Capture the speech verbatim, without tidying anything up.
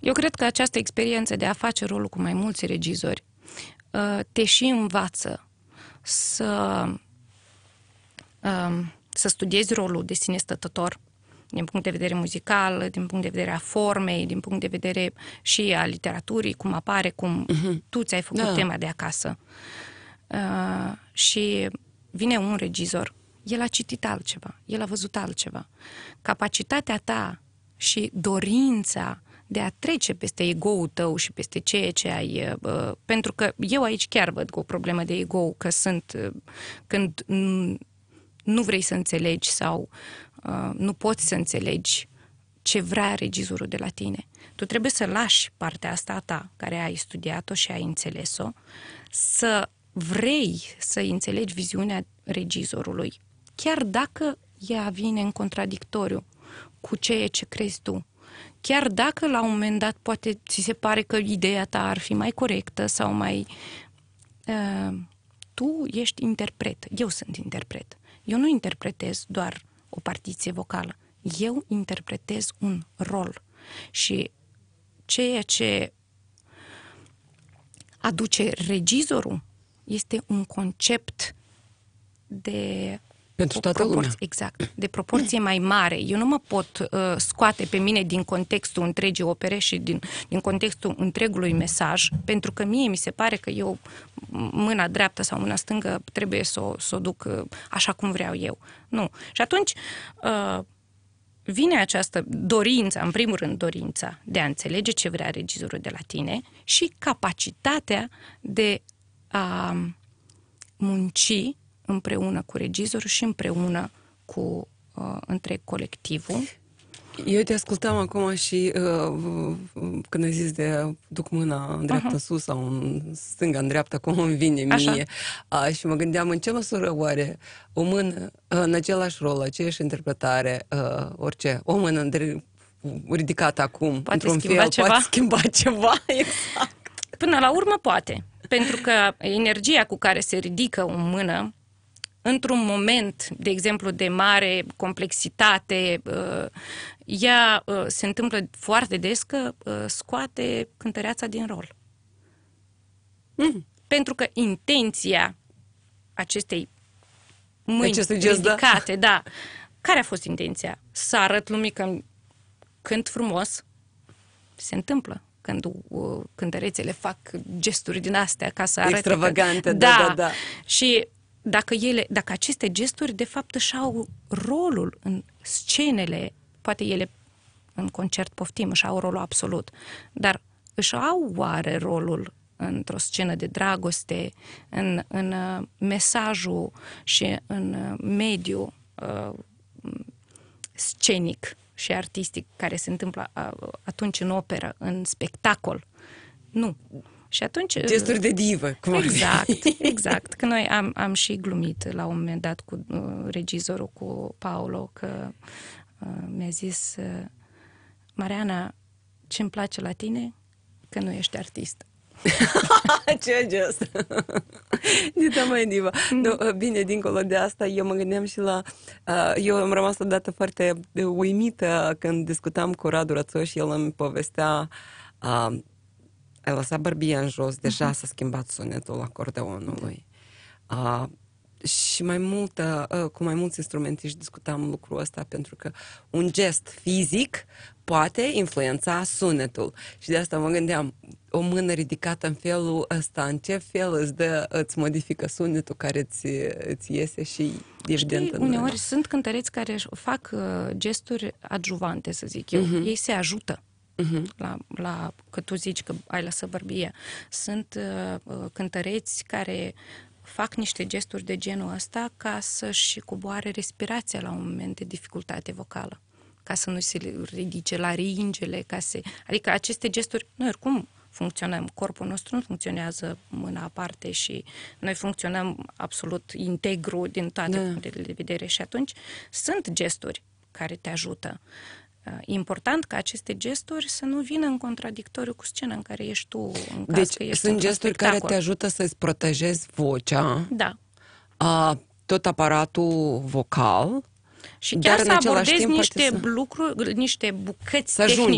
Eu cred că această experiență de a face rolul cu mai mulți regizori te și învață să, să studiezi rolul de sine stătător din punct de vedere muzical, din punct de vedere a formei, din punct de vedere și a literaturii, cum apare, cum uh-huh. tu ți-ai făcut da. tema de acasă. Uh, și vine un regizor, el a citit altceva, el a văzut altceva. Capacitatea ta și dorința de a trece peste ego-ul tău și peste ceea ce ai... Uh, pentru că eu aici chiar văd o problemă de ego, că sunt... Uh, când nu vrei să înțelegi sau uh, nu poți să înțelegi ce vrea regizorul de la tine. Tu trebuie să lași partea asta a ta, care ai studiat-o și ai înțeles-o, să vrei să înțelegi viziunea regizorului, chiar dacă ea vine în contradictoriu cu ceea ce crezi tu. Chiar dacă la un moment dat poate ți se pare că ideea ta ar fi mai corectă sau mai... Uh, tu ești interpret, eu sunt interpret. Eu nu interpretez doar o partiție vocală. Eu interpretez un rol. Și ceea ce aduce regizorul este un concept de... Pentru toată lumea. Exact. De proporție mai mare. Eu nu mă pot uh, scoate pe mine din contextul întregii opere și din, din contextul întregului mesaj, pentru că mie mi se pare că eu mâna dreaptă sau mâna stângă trebuie să o, să o duc uh, așa cum vreau eu. Nu. Și atunci uh, vine această dorință, în primul rând dorința de a înțelege ce vrea regizorul de la tine și capacitatea de a munci împreună cu regizorul și împreună cu uh, întreg colectivul. Eu te ascultam acum și uh, când ai zis de duc mâna în dreapta uh-huh. sus sau în stânga, în dreapta, cum îmi vine mie. Uh, și mă gândeam în ce măsură oare o mână uh, în același rol, aceeași interpretare, uh, orice, o mână între, ridicată acum, poate într-un schimba fel, ceva? poate schimba ceva. Exact. Până la urmă poate. Pentru că energia cu care se ridică o mână într-un moment, de exemplu, de mare complexitate, ea se întâmplă foarte des că scoate cântăreața din rol. Mm. Pentru că intenția acestei mâini ridicate, da. da. Care a fost intenția? Să arăt lumii că cânt frumos, se întâmplă. Când uh, cântărețele fac gesturi din astea ca să arate extravagante, că, da, da, da, da. Și dacă ele, dacă aceste gesturi de fapt își au rolul în scenele, poate ele în concert poftim, își au rolul absolut, dar își au oare rolul într-o scenă de dragoste, în, în uh, mesajul și în uh, mediul uh, scenic și artistic care se întâmplă atunci în operă, în spectacol. Nu. Și atunci... Gesturi de divă, cum exact, exact. Că noi am, am și glumit la un moment dat cu uh, regizorul, cu Paolo, că uh, mi-a zis uh, Mariana, ce-mi place la tine? Că nu ești artist. Ce gest! Dita mai divă. No, bine, dincolo de asta, eu mă gândeam și la... Uh, eu am rămas odată foarte uimită când discutam cu Radu Rățoș și el îmi povestea... Uh, ai lăsat bărbia în jos, deja uh-huh. s-a schimbat sunetul acordeonului. Uh, și mai multă, uh, cu mai mulți instrumentiști discutam lucrul ăsta, pentru că un gest fizic poate influența sunetul. Și de asta mă gândeam, o mână ridicată în felul ăsta, în ce fel îți, dă, îți modifică sunetul care îți, îți iese și evident... Știi, uneori în... sunt cântăreți care fac uh, gesturi adjuvante, să zic eu. Uh-huh. Ei se ajută. Uh-huh. La, la, că tu zici că ai lăsat bărbia. Sunt uh, cântăreți care fac niște gesturi de genul ăsta ca să-și coboare respirația la un moment de dificultate vocală, ca să nu se ridice laringele, ca să... Adică aceste gesturi, noi oricum funcționăm, corpul nostru nu funcționează mâna aparte și noi funcționăm absolut integru din toate da. punctele de vedere și atunci sunt gesturi care te ajută. Important ca aceste gesturi să nu vină în contradictoriu cu scena în care ești tu, în caz deci că ești sunt gesturi care te ajută să-ți protejezi vocea, da. a, tot aparatul vocal, și chiar să abordezi niște, să... lucruri, niște bucăți tehnice